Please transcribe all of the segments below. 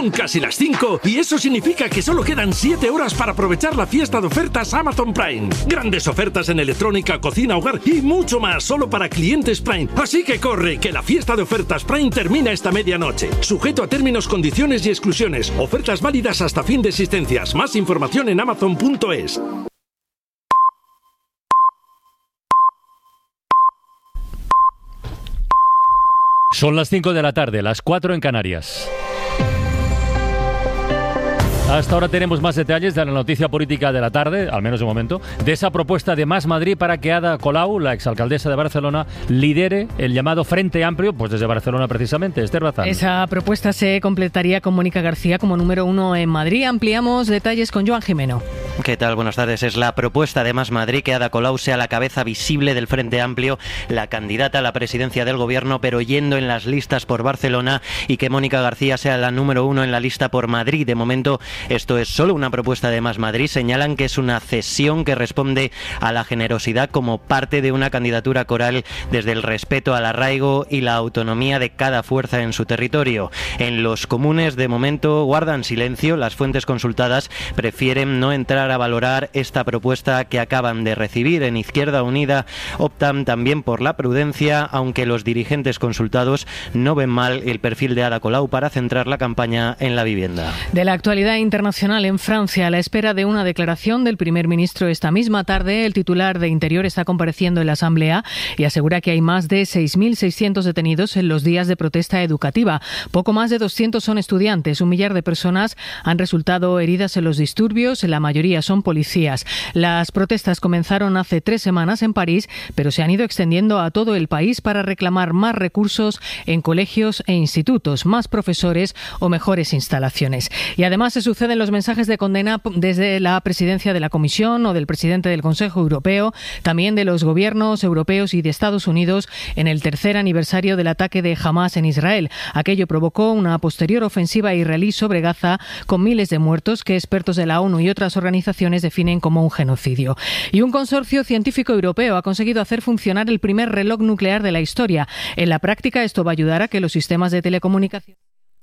Son casi las 5 y eso significa que solo quedan 7 horas para aprovechar la fiesta de ofertas Amazon Prime. Grandes ofertas en electrónica, cocina, hogar y mucho más solo para clientes Prime. Así que corre, que la fiesta de ofertas Prime termina esta medianoche. Sujeto a términos, condiciones y exclusiones. Ofertas válidas hasta fin de existencias. Más información en amazon.es. Son las 5 de la tarde, las 4 en Canarias. Hasta ahora tenemos más detalles de la noticia política de la tarde, al menos de momento, de esa propuesta de Más Madrid para que Ada Colau, la exalcaldesa de Barcelona, lidere el llamado Frente Amplio, pues desde Barcelona precisamente. Esther Bazán. Esa propuesta se completaría con Mónica García como número 1 en Madrid. Ampliamos detalles con Joan Jimeno. ¿Qué tal? Buenas tardes. Es la propuesta de Más Madrid que Ada Colau sea la cabeza visible del Frente Amplio, la candidata a la presidencia del gobierno, pero yendo en las listas por Barcelona, y que Mónica García sea la número 1 en la lista por Madrid. De momento, esto es solo una propuesta de Más Madrid. Señalan que es una cesión que responde a la generosidad como parte de una candidatura coral desde el respeto al arraigo y la autonomía de cada fuerza en su territorio. En los comunes, de momento, guardan silencio. Las fuentes consultadas prefieren no entrar a valorar esta propuesta que acaban de recibir. En Izquierda Unida optan también por la prudencia, aunque los dirigentes consultados no ven mal el perfil de Ada Colau para centrar la campaña en la vivienda. De la actualidad internacional en Francia, a la espera de una declaración del primer ministro esta misma tarde, el titular de Interior está compareciendo en la Asamblea y asegura que hay más de 6.600 detenidos en los días de protesta educativa. Poco más de 200 son estudiantes. 1 millar de personas han resultado heridas en los disturbios, la mayoría son policías. Las protestas comenzaron hace 3 semanas en París, pero se han ido extendiendo a todo el país para reclamar más recursos en colegios e institutos, más profesores o mejores instalaciones. Y además se suceden los mensajes de condena desde la presidencia de la Comisión o del presidente del Consejo Europeo, también de los gobiernos europeos y de Estados Unidos en el tercer aniversario del ataque de Hamás en Israel. Aquello provocó una posterior ofensiva israelí sobre Gaza con miles de muertos que expertos de la ONU y otras organizaciones definen como un genocidio. Y un consorcio científico europeo ha conseguido hacer funcionar el primer reloj nuclear de la historia. En la práctica, esto va a ayudar a que los sistemas de telecomunicación.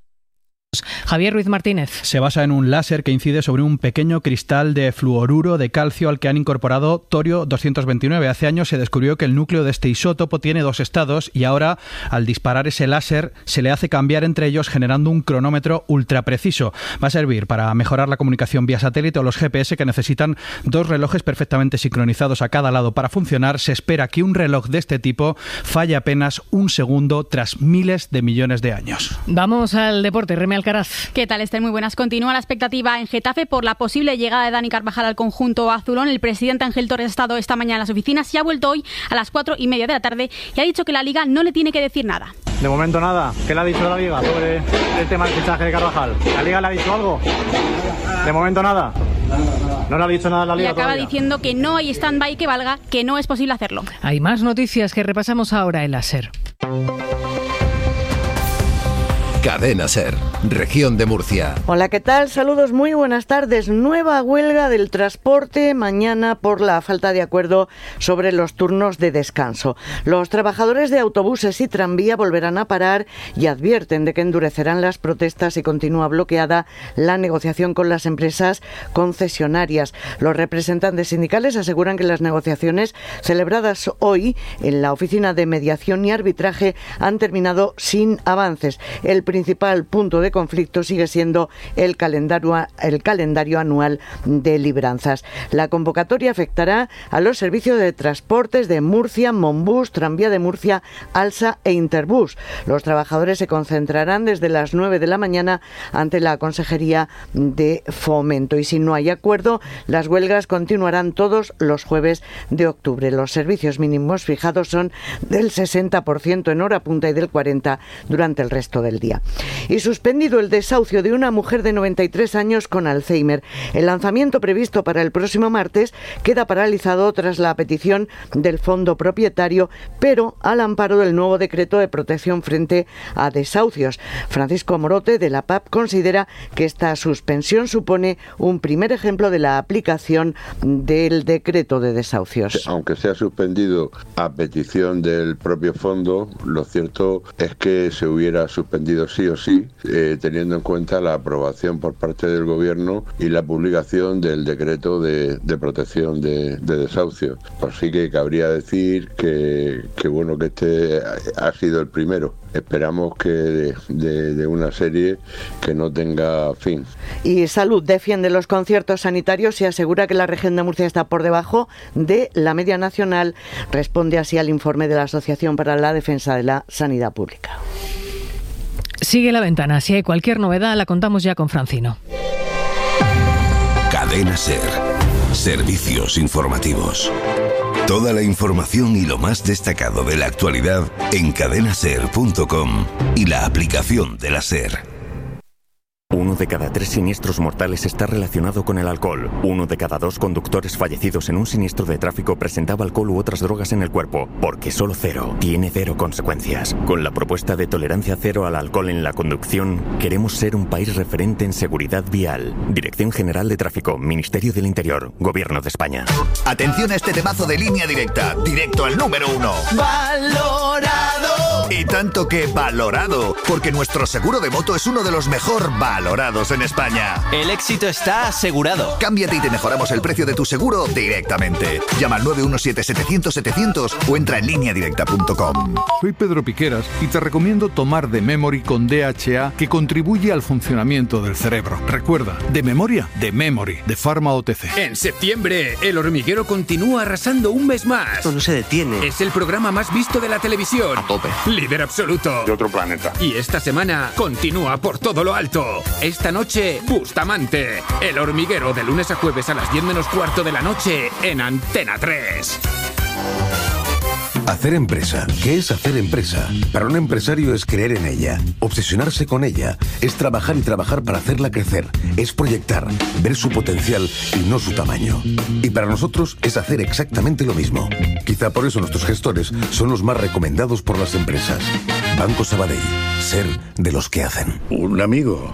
Javier Ruiz Martínez. Se basa en un láser que incide sobre un pequeño cristal de fluoruro de calcio al que han incorporado torio 229. Hace años se descubrió que el núcleo de este isótopo tiene 2 estados y ahora, al disparar ese láser, se le hace cambiar entre ellos generando un cronómetro ultra preciso. Va a servir para mejorar la comunicación vía satélite o los GPS que necesitan 2 relojes perfectamente sincronizados a cada lado para funcionar. Se espera que un reloj de este tipo falle apenas 1 segundo tras miles de millones de años. Vamos al deporte. Reme Alcaraz. ¿Qué tal, Esther? Muy buenas. Continúa la expectativa en Getafe por la posible llegada de Dani Carvajal al conjunto azulón. El presidente Ángel Torres ha estado esta mañana en las oficinas y ha vuelto hoy a las 4:30 de la tarde y ha dicho que la Liga no le tiene que decir nada. De momento nada. ¿Qué le ha dicho la Liga sobre el tema del fichaje de Carvajal? ¿La Liga le ha dicho algo? De momento nada. No le ha dicho nada a la Liga. Y acaba todavía diciendo que no hay stand-by que valga, que no es posible hacerlo. Hay más noticias que repasamos ahora en la SER. Cadena SER, Región de Murcia. Hola, ¿qué tal? Saludos, muy buenas tardes. Nueva huelga del transporte mañana por la falta de acuerdo sobre los turnos de descanso. Los trabajadores de autobuses y tranvía volverán a parar y advierten de que endurecerán las protestas si continúa bloqueada la negociación con las empresas concesionarias. Los representantes sindicales aseguran que las negociaciones celebradas hoy en la Oficina de Mediación y Arbitraje han terminado sin avances. El principal punto de conflicto sigue siendo el calendario anual de libranzas. La convocatoria afectará a los servicios de transportes de Murcia, Monbús, Tranvía de Murcia, Alsa e Interbús. Los trabajadores se concentrarán desde las 9 de la mañana ante la Consejería de Fomento. Y si no hay acuerdo, las huelgas continuarán todos los jueves de octubre. Los servicios mínimos fijados son del 60% en hora punta y del 40% durante el resto del día. Y suspendido el desahucio de una mujer de 93 años con Alzheimer. El lanzamiento previsto para el próximo martes queda paralizado tras la petición del fondo propietario, pero al amparo del nuevo decreto de protección frente a desahucios. Francisco Morote, de la PAP, considera que esta suspensión supone un primer ejemplo de la aplicación del decreto de desahucios. Aunque sea suspendido a petición del propio fondo, lo cierto es que se hubiera suspendido sí o sí Sí, teniendo en cuenta la aprobación por parte del Gobierno y la publicación del decreto de protección de desahucios. Así que cabría decir que este ha sido el primero. Esperamos que de una serie que no tenga fin. Y Salud defiende los conciertos sanitarios y asegura que la región de Murcia está por debajo de la media nacional. Responde así al informe de la Asociación para la Defensa de la Sanidad Pública. Sigue La Ventana. Si hay cualquier novedad, la contamos ya con Francino. Cadena SER. Servicios informativos. Toda la información y lo más destacado de la actualidad en cadenaser.com y la aplicación de la SER. 1 de cada 3 siniestros mortales está relacionado con el alcohol. 1 de cada 2 conductores fallecidos en un siniestro de tráfico presentaba alcohol u otras drogas en el cuerpo, porque solo cero tiene cero consecuencias. Con la propuesta de tolerancia cero al alcohol en la conducción, queremos ser un país referente en seguridad vial. Dirección General de Tráfico, Ministerio del Interior, Gobierno de España. Atención a este temazo de Línea Directa, directo al número 1. ¡Valorado! Y tanto que valorado, porque nuestro seguro de moto es uno de los mejor valorados en España. El éxito está asegurado. Cámbiate y te mejoramos el precio de tu seguro directamente. Llama al 917-700-700 o entra en lineadirecta.com. Soy Pedro Piqueras y te recomiendo tomar The Memory con DHA, que contribuye al funcionamiento del cerebro. Recuerda, de memoria, The Memory, de Pharma OTC. En septiembre, El Hormiguero continúa arrasando un mes más. Esto no se detiene. Es el programa más visto de la televisión. A tope. Líder absoluto. De otro planeta. Y esta semana continúa por todo lo alto. Esta noche, Bustamante. El Hormiguero, de lunes a jueves a las 10 menos cuarto de la noche en Antena 3. Hacer empresa. ¿Qué es hacer empresa? Para un empresario es creer en ella, obsesionarse con ella, es trabajar y trabajar para hacerla crecer, es proyectar, ver su potencial y no su tamaño. Y para nosotros es hacer exactamente lo mismo. Quizá por eso nuestros gestores son los más recomendados por las empresas. Banco Sabadell. Ser de los que hacen. Un amigo.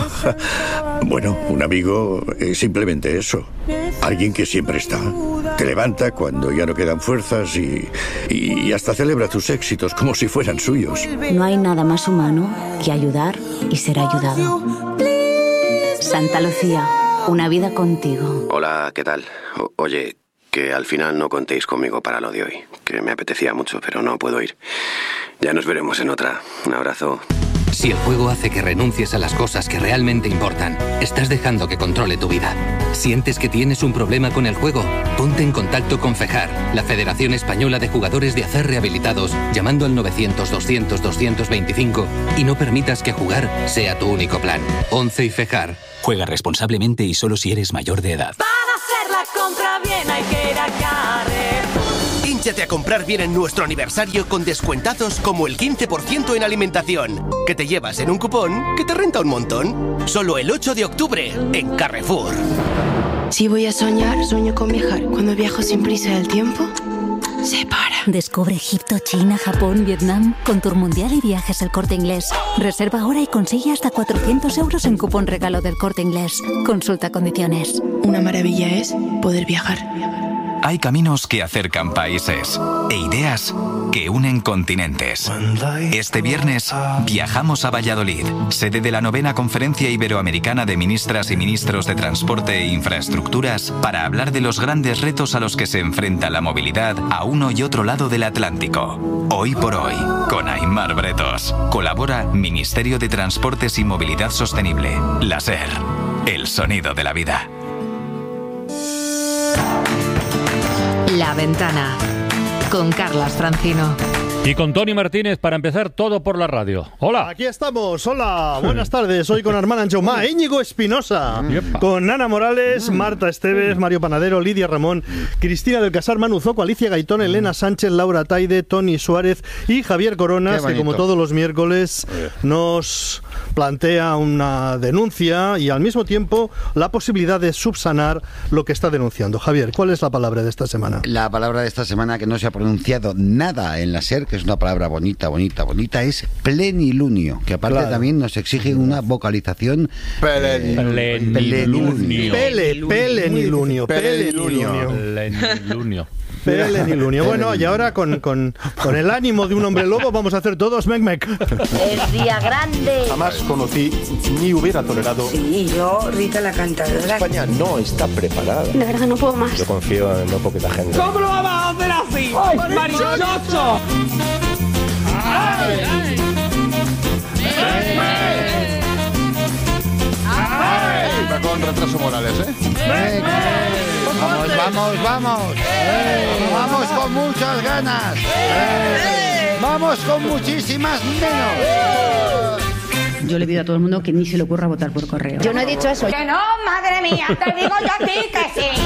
Bueno, un amigo es simplemente eso. Alguien que siempre está. Te levanta cuando ya no quedan fuerzas y hasta celebra tus éxitos como si fueran suyos. No hay nada más humano que ayudar y ser ayudado. Santa Lucía, una vida contigo. Hola, ¿qué tal? Oye, que al final no contéis conmigo para lo de hoy, que me apetecía mucho, pero no puedo ir. Ya nos veremos en otra. Un abrazo. Si el juego hace que renuncies a las cosas que realmente importan, estás dejando que controle tu vida. ¿Sientes que tienes un problema con el juego? Ponte en contacto con FEJAR, la Federación Española de Jugadores de Acer Rehabilitados, llamando al 900-200-225 y no permitas que jugar sea tu único plan. 11 y FEJAR. Juega responsablemente y solo si eres mayor de edad. Para hacer la compra bien hay que ir a Carrefour. Hínchate a comprar bien en nuestro aniversario con descuentazos como el 15% en alimentación, que te llevas en un cupón que te renta un montón. Solo el 8 de octubre en Carrefour. Si voy a soñar, sueño con viajar. Cuando viajo sin prisa del tiempo, se para. Descubre Egipto, China, Japón, Vietnam con Tour Mundial y Viajes El Corte Inglés. Reserva ahora y consigue hasta 400 euros en cupón regalo del Corte Inglés. Consulta condiciones. Una maravilla es poder viajar. Hay caminos que acercan países e ideas que unen continentes. Este viernes viajamos a Valladolid, sede de la 9ª Conferencia Iberoamericana de Ministras y Ministros de Transporte e Infraestructuras, para hablar de los grandes retos a los que se enfrenta la movilidad a uno y otro lado del Atlántico. Hoy por hoy, con Aimar Bretos. Colabora Ministerio de Transportes y Movilidad Sostenible. La SER, el sonido de la vida. La Ventana, con Carlas Francino. Y con Tony Martínez para empezar todo por la radio. Hola. Aquí estamos, hola, buenas tardes. Hoy con Armand Anjomá, Íñigo Espinosa, con Ana Morales, Marta Esteves, Mario Panadero, Lidia Ramón, Cristina del Casar, Manu Zoco, Alicia Gaitón, Elena Sánchez, Laura Taide, Tony Suárez y Javier Coronas, que como todos los miércoles nos plantea una denuncia y al mismo tiempo la posibilidad de subsanar lo que está denunciando. Javier, ¿cuál es la palabra de esta semana? La palabra de esta semana, que no se ha pronunciado nada en la SER, que es una palabra bonita, es plenilunio, que aparte también nos exige una vocalización. Plenilunio. Pelenilunio. Plenilunio. Bueno, y ahora con el ánimo de un hombre lobo vamos a hacer todos mec. El día grande. Jamás conocí ni hubiera tolerado. Sí, yo, Rita la cantadora. España no está preparada. De verdad no puedo más. Yo confío en no poquita gente. ¿Cómo lo vamos a hacer así? ¡Marichocho! Va con retraso Morales, ¿eh? Vamos. Vamos con muchas ganas. Vamos con muchísimas menos. Yo le pido a todo el mundo que ni se le ocurra votar por correo. Yo no he dicho eso. Que no, madre mía, te digo yo a ti que sí.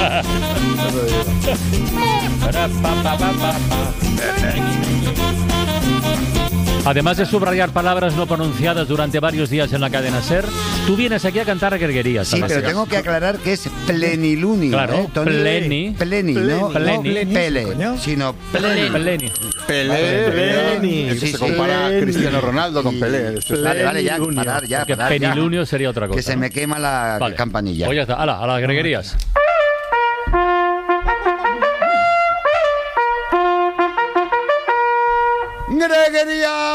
Además de subrayar palabras no pronunciadas durante varios días en la cadena SER, tú vienes aquí a cantar a greguerías. Sí, pero tengo que aclarar que es plenilunio. Claro, pleni, no pele, sino pleni. Pelé. Es que se compara a Cristiano Ronaldo con Pelé. Vale, ya, parar. Que penilunio sería otra cosa. Que se me quema la campanilla. Pues ya está, a las greguerías. ¡Greguería!